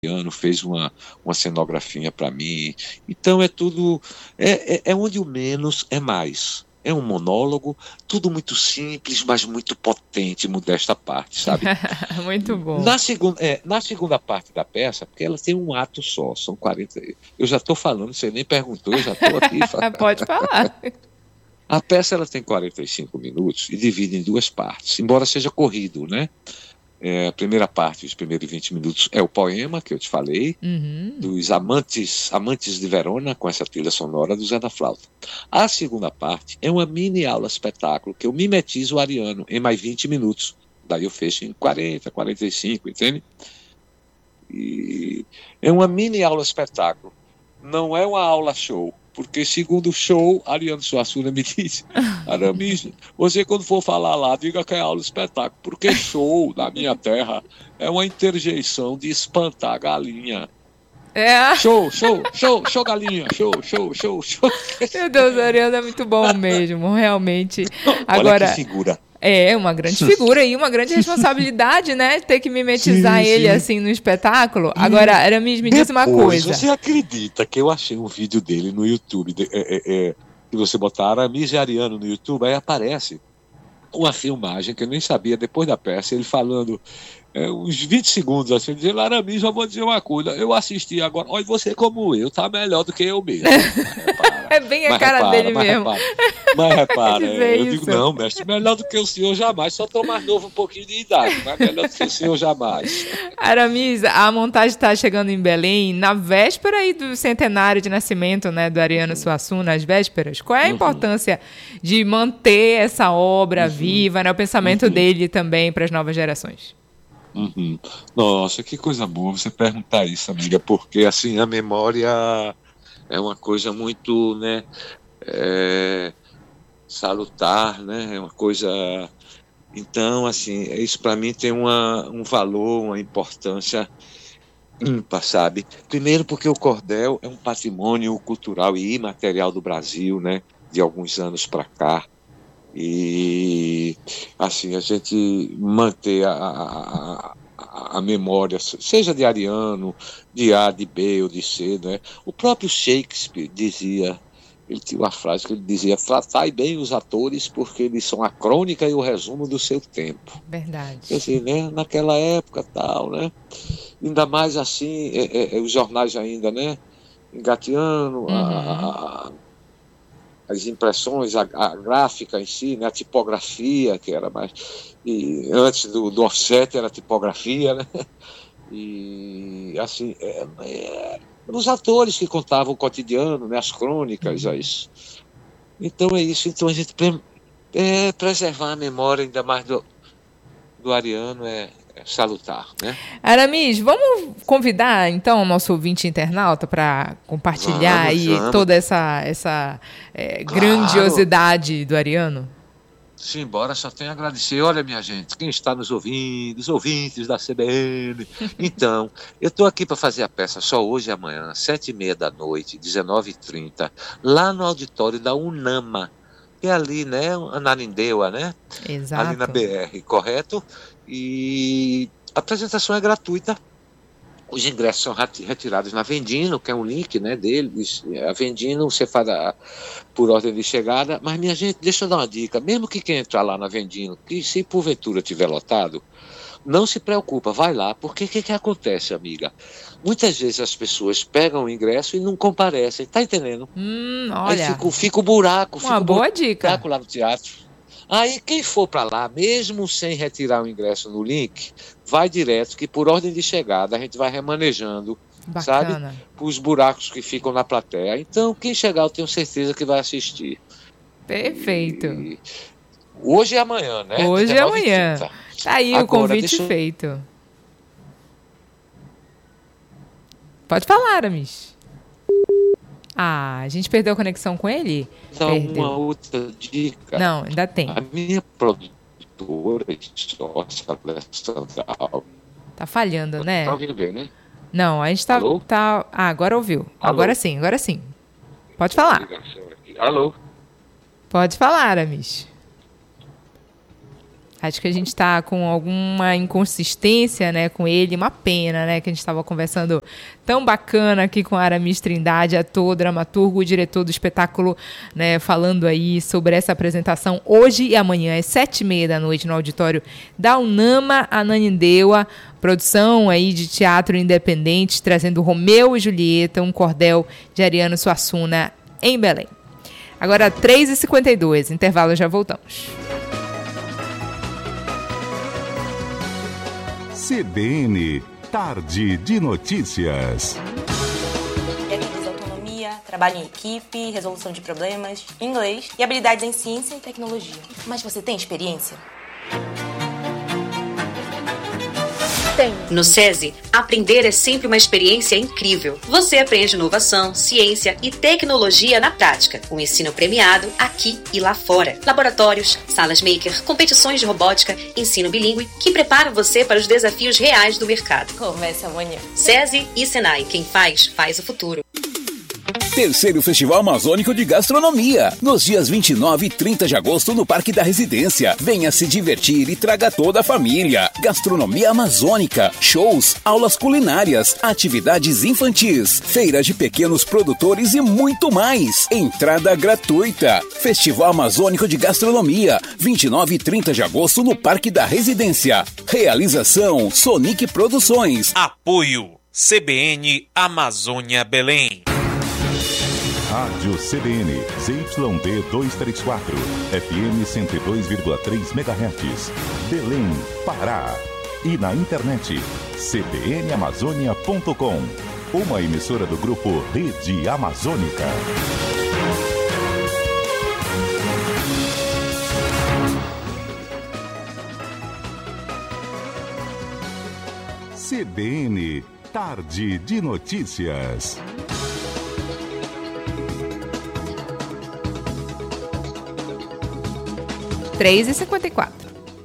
Ariano fez uma cenografia para mim. Então é tudo, é onde o menos é mais. É um monólogo, tudo muito simples, mas muito potente, modesta parte, sabe? Muito bom. Na segunda parte da peça, porque ela tem um ato só, são 40. Eu já estou falando, você nem perguntou, eu já estou aqui. Pode falar. A peça ela tem 45 minutos e divide em duas partes, embora seja corrido, né? A primeira parte, os primeiros 20 minutos, é o poema que eu te falei, dos amantes de Verona, com essa trilha sonora do Zé da Flauta. A segunda parte é uma mini aula espetáculo, que eu mimetizo o Ariano em mais 20 minutos. Daí eu fecho em 40, 45, entende? E é uma mini aula espetáculo. Não é uma aula show. Porque, segundo o show, Ariano Suassuna me disse: Aramis, você quando for falar lá, diga que é aula espetáculo, porque show na minha terra é uma interjeição de espantar a galinha. Show, galinha, show. Meu Deus, o Ariano é muito bom mesmo, realmente. Agora, olha que figura. É uma grande figura e uma grande responsabilidade, né? Ter que mimetizar ele assim no espetáculo. Agora, Aramis, me diz uma coisa. Você acredita que eu achei um vídeo dele no YouTube, que você botar Aramis e Ariano no YouTube, aí aparece uma filmagem que eu nem sabia, depois da peça, ele falando uns 20 segundos, assim, dizendo: Aramis, eu vou dizer uma coisa, eu assisti agora, olha, você como eu, tá melhor do que eu mesmo. É bem a cara dele mesmo. Mas repara, eu digo: não, mestre, melhor do que o senhor jamais, só tô mais novo um pouquinho de idade, mas melhor do que o senhor jamais. Aramis, a montagem está chegando em Belém na véspera aí do centenário de nascimento, né, do Ariano Suassuna, nas vésperas. Qual é a importância de manter essa obra viva, né, o pensamento dele também para as novas gerações? Nossa, que coisa boa você perguntar isso, amiga, porque assim, a memória é uma coisa muito, né, salutar, né, é uma coisa. Então, assim, isso para mim tem um valor, uma importância ímpar, sabe? Primeiro porque o cordel é um patrimônio cultural e imaterial do Brasil, né, de alguns anos para cá. E assim, a gente manter a memória, seja de Ariano, de A, de B ou de C, né? O próprio Shakespeare dizia, ele tinha uma frase que ele dizia: tratai bem os atores porque eles são a crônica e o resumo do seu tempo. Verdade. Quer dizer, né? Naquela época tal, né? Ainda mais assim, os jornais ainda, né? Engateando, as impressões, a gráfica em si, né, a tipografia, que era mais. E antes do offset era a tipografia, né? E assim, os atores que contavam o cotidiano, né, as crônicas, isso. Então é isso. Então a gente preservar a memória, ainda mais do Ariano, é salutar, né? Aramis, vamos convidar então o nosso ouvinte internauta para compartilhar vamos. Toda essa grandiosidade do Ariano? Sim, bora, só tenho a agradecer. Olha, minha gente, quem está nos ouvindo, os ouvintes da CBN. Então, eu estou aqui para fazer a peça só hoje e amanhã, 7h30 da noite, 19h30, lá no auditório da UNAMA, que é ali, né, Ananindeua, né? Exato. Ali na BR, correto? E a apresentação é gratuita. Os ingressos são retirados na Vendino, que é um link, né, deles. A Vendino você faz por ordem de chegada. Mas, minha gente, deixa eu dar uma dica. Mesmo que quem entrar lá na Vendino, que se porventura estiver lotado, não se preocupa, vai lá. Porque o que acontece, amiga? Muitas vezes as pessoas pegam o ingresso e não comparecem. Tá entendendo? Olha. Aí fica o buraco. Uma boa dica. Lá no teatro. Aí quem for para lá, mesmo sem retirar o ingresso no link, vai direto, que por ordem de chegada a gente vai remanejando, sabe? Os buracos que ficam na plateia. Então, quem chegar, eu tenho certeza que vai assistir. Perfeito. Hoje e amanhã, né? Hoje e amanhã. Tá aí agora, o convite feito. Pode falar, Aramis. A gente perdeu a conexão com ele? Perdeu. Uma outra dica. Não, ainda tem. A minha produtora de sócia, Alessandra Alves. Tá falhando, né? Tá ouvindo bem, né? Não, a gente tá... agora ouviu. Alô? Agora sim. Pode falar. Alô? Pode falar, Aramis. Acho que a gente está com alguma inconsistência, né, com ele, uma pena, né, que a gente estava conversando tão bacana aqui com a Aramis Trindade, ator, dramaturgo, diretor do espetáculo, né, falando aí sobre essa apresentação hoje e amanhã, às 19h30 no auditório da UNAMA Ananindeua, produção aí de teatro independente, trazendo Romeu e Julieta, um cordel de Ariano Suassuna em Belém. Agora 3h52, intervalo, já voltamos. CBN, Tarde de Notícias. Realiza autonomia, trabalho em equipe, resolução de problemas, inglês e habilidades em ciência e tecnologia. Mas você tem experiência? No SESI, aprender é sempre uma experiência incrível. Você aprende inovação, ciência e tecnologia na prática. Um ensino premiado aqui e lá fora. Laboratórios, salas maker, competições de robótica, ensino bilíngue que preparam você para os desafios reais do mercado. Começa amanhã. SESI e Senai, quem faz o futuro. Terceiro Festival Amazônico de Gastronomia, nos dias 29 e 30 de agosto no Parque da Residência. Venha se divertir e traga toda a família. Gastronomia amazônica, shows, aulas culinárias, atividades infantis, feira de pequenos produtores e muito mais. Entrada gratuita. Festival Amazônico de Gastronomia, 29 e 30 de agosto no Parque da Residência. Realização Sonic Produções. Apoio CBN Amazônia Belém. Rádio CBN, ZYD 234, FM 102,3 MHz, Belém, Pará. E na internet, cbnamazônia.com, uma emissora do grupo Rede Amazônica. CBN, Tarde de Notícias. Três e 54.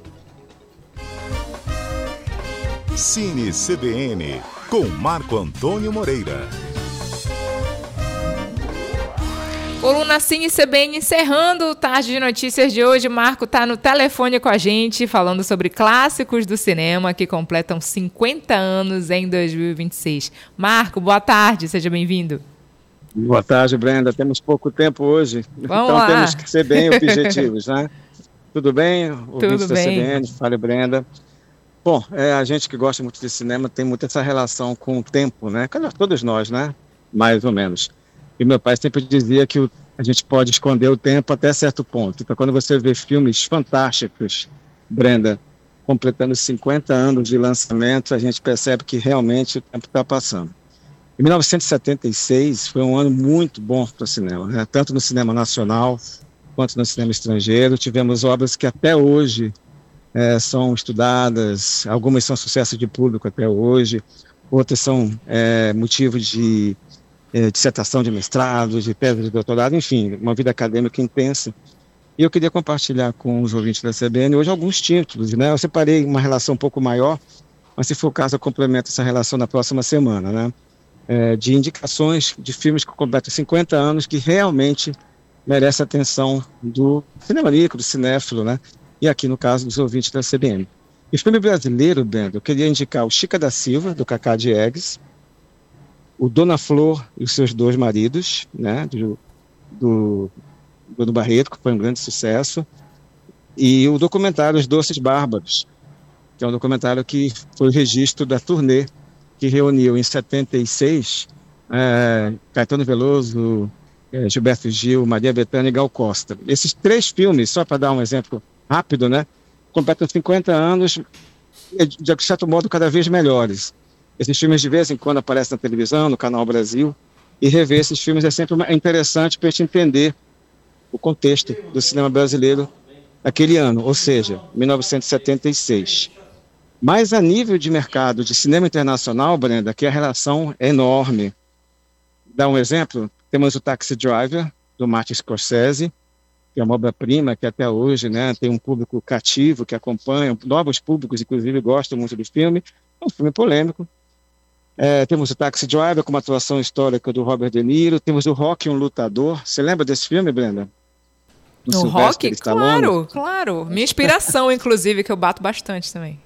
Cine CBN, com Marco Antônio Moreira. Coluna Cine CBN encerrando o Tarde de Notícias de hoje. Marco está no telefone com a gente, falando sobre clássicos do cinema que completam 50 anos em 2026. Marco, boa tarde, seja bem-vindo. Boa tarde, Brenda. Temos pouco tempo hoje, Vamos lá. Temos que ser bem objetivos, né? Tudo bem? Ouvintes da CBN, fala Brenda. Bom, a gente que gosta muito de cinema tem muito essa relação com o tempo, né? Todos nós, né? Mais ou menos. E meu pai sempre dizia que a gente pode esconder o tempo até certo ponto. Então, quando você vê filmes fantásticos, Brenda, completando 50 anos de lançamento, a gente percebe que realmente o tempo está passando. Em 1976 foi um ano muito bom para o cinema, né? Tanto no cinema nacional quanto no cinema estrangeiro. Tivemos obras que até hoje são estudadas, algumas são sucesso de público até hoje, outras são motivo de dissertação de mestrado, de tese de doutorado, enfim, uma vida acadêmica intensa. E eu queria compartilhar com os ouvintes da CBN hoje alguns títulos, né? Eu separei uma relação um pouco maior, mas se for o caso eu complemento essa relação na próxima semana, né? De indicações de filmes que completam 50 anos que realmente merece a atenção do cinemanico, do cinéfilo, né? E aqui no caso dos ouvintes da CBN. E filme brasileiro, Bento, eu queria indicar o Chica da Silva, do Cacá Diegues, o Dona Flor e os seus dois maridos, né? Do Barreto, que foi um grande sucesso, e o documentário Os Doces Bárbaros, que é um documentário que foi o registro da turnê que reuniu em 76 Caetano Veloso, Gilberto Gil, Maria Bethânia e Gal Costa. Esses três filmes, só para dar um exemplo rápido, né, completam 50 anos, de certo modo, cada vez melhores. Esses filmes de vez em quando aparecem na televisão, no Canal Brasil, e rever esses filmes é sempre interessante para a gente entender o contexto do cinema brasileiro naquele ano, ou seja, 1976. Mas a nível de mercado de cinema internacional, Brenda, que a relação é enorme. Dá um exemplo, temos o Taxi Driver, do Martin Scorsese, que é uma obra-prima que até hoje, né, tem um público cativo que acompanha, novos públicos, inclusive, gostam muito do filme. É um filme polêmico. Temos o Taxi Driver com uma atuação histórica do Robert De Niro. Temos o Rocky, um lutador. Você lembra desse filme, Brenda? No Rock? Claro. Minha inspiração, inclusive, que eu bato bastante também.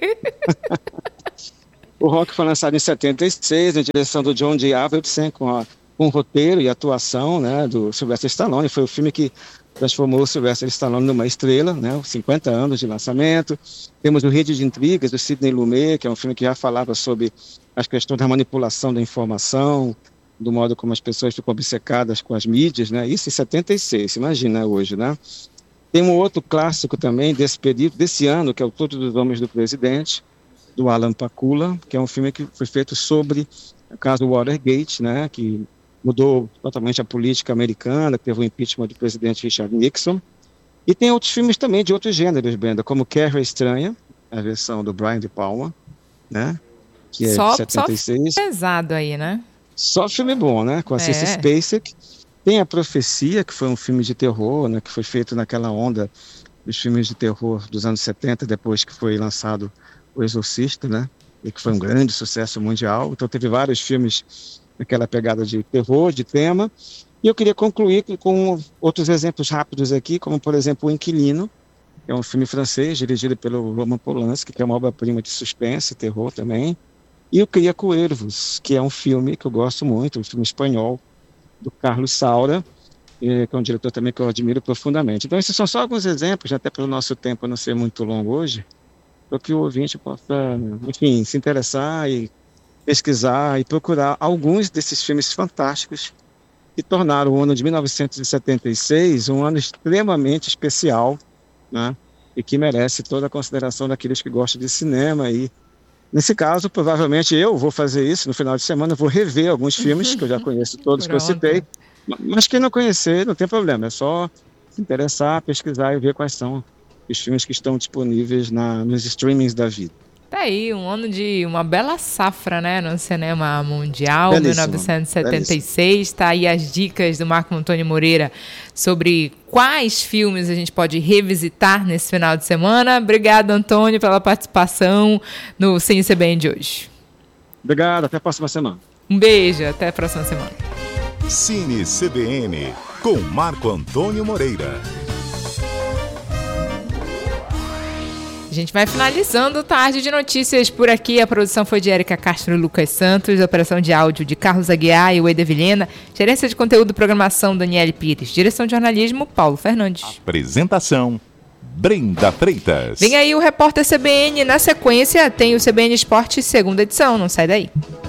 O Rock foi lançado em 76, na direção do John J. Avildsen, com o roteiro e atuação, né, do Sylvester Stallone. Foi o filme que transformou o Sylvester Stallone numa estrela, né, 50 anos de lançamento. Temos o Rede de Intrigas, do Sidney Lumet, que é um filme que já falava sobre as questões da manipulação da informação, do modo como as pessoas ficam obcecadas com as mídias, né? Isso em 76, imagina hoje, né? Tem um outro clássico também desse período, desse ano, que é o Todos os Homens do Presidente, do Alan Pakula, que é um filme que foi feito sobre o caso Watergate, né? Que mudou totalmente a política americana, que teve o impeachment do presidente Richard Nixon. E tem outros filmes também de outros gêneros, Brenda, como Carrie a Estranha, a versão do Brian De Palma, né? Que é de 76. Só pesado aí, né? Só filme bom, né? Com a Cissy Spacek. Tem A Profecia, que foi um filme de terror, né? Que foi feito naquela onda dos filmes de terror dos anos 70, depois que foi lançado O Exorcista, né? E que foi um grande sucesso mundial. Então teve vários filmes naquela pegada de terror, de tema. E eu queria concluir com outros exemplos rápidos aqui, como, por exemplo, O Inquilino, que é um filme francês, dirigido pelo Roman Polanski, que é uma obra-prima de suspense e terror também. E O Cria Cuervos, que é um filme que eu gosto muito, um filme espanhol, do Carlos Saura, que é um diretor também que eu admiro profundamente. Então, esses são só alguns exemplos, até pelo nosso tempo não ser muito longo hoje, para que o ouvinte possa, enfim, se interessar e pesquisar e procurar alguns desses filmes fantásticos que tornaram o ano de 1976 um ano extremamente especial, né? E que merece toda a consideração daqueles que gostam de cinema. E, nesse caso, provavelmente eu vou fazer isso no final de semana, vou rever alguns filmes, que eu já conheço todos que eu citei, mas quem não conhecer, não tem problema, é só se interessar, pesquisar e ver quais são os filmes que estão disponíveis nos streamings da vida. Tá aí, um ano de uma bela safra, né, no cinema mundial, belíssimo, 1976. Tá aí as dicas do Marco Antônio Moreira sobre quais filmes a gente pode revisitar nesse final de semana. Obrigado, Antônio, pela participação no Cine CBN de hoje. Obrigado, até a próxima semana. Um beijo, até a próxima semana. Cine CBN, com Marco Antônio Moreira. A gente vai finalizando Tarde de Notícias por aqui. A produção foi de Érica Castro e Lucas Santos, a operação de áudio de Carlos Aguiar e Ueda Vilhena, gerência de conteúdo e programação Daniele Pires, direção de jornalismo Paulo Fernandes. Apresentação Brenda Freitas. Vem aí o Repórter CBN. Na sequência tem o CBN Esporte, segunda edição. Não sai daí.